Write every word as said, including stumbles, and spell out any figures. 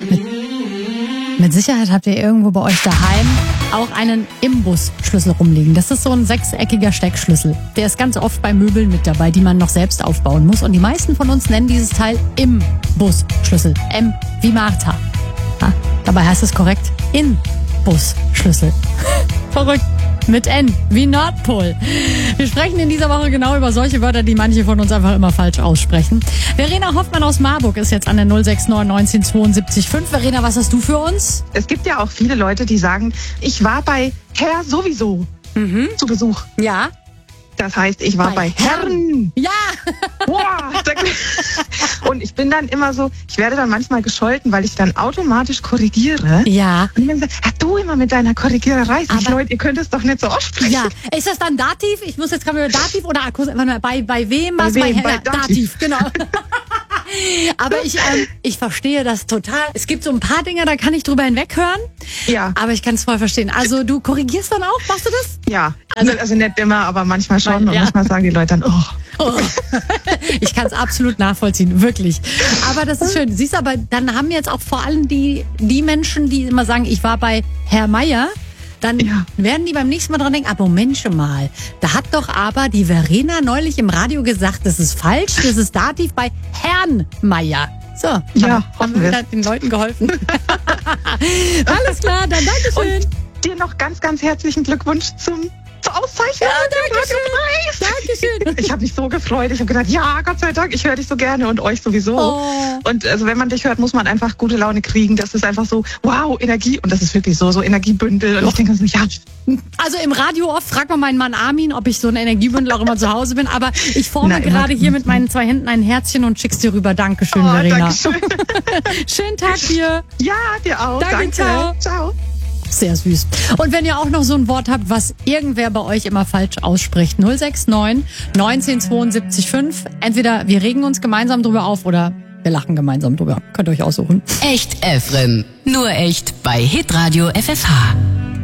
Mit Sicherheit habt ihr irgendwo bei euch daheim auch einen Imbusschlüssel rumliegen. Das ist so ein sechseckiger Steckschlüssel. Der ist ganz oft bei Möbeln mit dabei, die man noch selbst aufbauen muss. Und die meisten von uns nennen dieses Teil Imbusschlüssel. M wie Martha. Ah, dabei heißt es korrekt Inbusschlüssel. Verrückt. Mit N wie Nordpol. Wir sprechen in dieser Woche genau über solche Wörter, die manche von uns einfach immer falsch aussprechen. Verena Hoffmann aus Marburg ist jetzt an der null sechs neun neunzehn zweiundsiebzig fünf. Verena, was hast du für uns? Es gibt ja auch viele Leute, die sagen, ich war bei Herr sowieso Mhm. zu Besuch. Ja. Das heißt, ich war bei, Bei Herrn. Ja. Boah, da- und ich bin dann immer so, ich werde dann manchmal gescholten, weil ich dann automatisch korrigiere. Ja. Und dann sagt, ja, du immer mit deiner Korrigiererei. Sag ich, Aber- Leute, ihr könnt es doch nicht so aussprechen. Ja. Ist das dann Dativ? Ich muss jetzt, kann man Dativ oder Akkusativ? Warte mal, Bei, bei wem was? Bei wem? Bei, Bei Dativ. Genau. Aber ich, ähm, ich verstehe das total. Es gibt so ein paar Dinge, da kann ich drüber hinweghören. Ja. Aber ich kann es voll verstehen. Also du korrigierst dann auch? Machst du das? Ja, also, also nicht immer, aber manchmal schon. Nein, und ja. manchmal sagen die Leute dann, oh. Oh. Ich kann es absolut nachvollziehen, wirklich. Aber das ist schön. Siehst du, aber dann haben jetzt auch vor allem die, die Menschen, die immer sagen, ich war bei Herr Meier, dann Ja. werden die beim nächsten Mal dran denken, aber Moment schon mal, da hat doch aber die Verena neulich im Radio gesagt, das ist falsch, das ist Dativ bei Herrn Meier. So, Ja, haben, haben hoffen wir wir. wieder den Leuten geholfen. Alles klar, dann Dankeschön. Und dir noch ganz, ganz herzlichen Glückwunsch zum zur Auszeichnung. Ja, mit dem danke Radiopreis. Dankeschön. Ich habe mich so gefreut. Ich habe gedacht, ja, Gott sei Dank, ich höre dich so gerne und euch sowieso. Oh. Und also wenn man dich hört, muss man einfach gute Laune kriegen. Das ist einfach so, wow, Energie. Und das ist wirklich so, so Energiebündel. Und ich denke so, ja, Also im Radio oft fragt man meinen Mann Armin, ob ich so ein Energiebündel auch immer zu Hause bin. Aber ich forme Na, immer. gerade hier mit meinen zwei Händen ein Herzchen und schick's dir rüber. Dankeschön, oh, Verena. danke schön. Schönen Tag dir. Ja, dir auch. Danke, Danke. ciao. Ciao. Sehr süß. Und wenn ihr auch noch so ein Wort habt, was irgendwer bei euch immer falsch ausspricht, null sechs neun neunzehn zweiundsiebzig fünf. Entweder wir regen uns gemeinsam drüber auf oder wir lachen gemeinsam drüber. Könnt ihr euch aussuchen. Echt Efrem. Nur echt bei Hitradio F F H.